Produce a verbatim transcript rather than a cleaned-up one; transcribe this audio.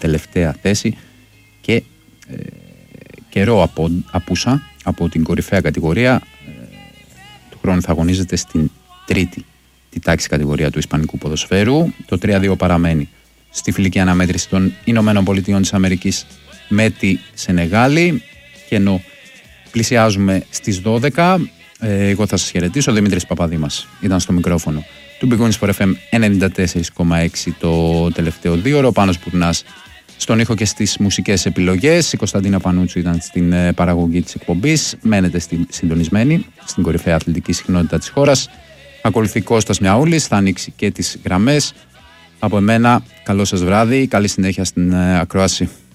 τελευταία θέση και ε, καιρό από, απούσα από την κορυφαία κατηγορία. Ε, του χρόνου θα αγωνίζεται στην τρίτη τη τάξη κατηγορία του ισπανικού ποδοσφαίρου. Το τρία δύο παραμένει στη φιλική αναμέτρηση των Ηνωμένων Πολιτειών της Αμερικής με τη Σενεγάλη, και ενώ πλησιάζουμε στις δώδεκα, ε, εγώ θα σας χαιρετήσω. Ο Δημήτρης Παπαδήμας ήταν στο μικρόφωνο του Big Wings φορ εφ εμ ενενήντα τέσσερα κόμμα έξι το τελευταίο δύο ώρο. Ο Πάνος Πουρνάς στον ήχο και στις μουσικές επιλογές. Η Κωνσταντίνα Πανούτσου ήταν στην ε, παραγωγή της εκπομπής. Μένετε στη, συντονισμένοι στην κορυφαία αθλητική συχνότητα της χώρας. Ακολουθεί Κώστας Μιαούλης, θα ανοίξει και τις γραμμές. Από εμένα, καλό σας βράδυ, καλή συνέχεια στην ε, ακρόαση.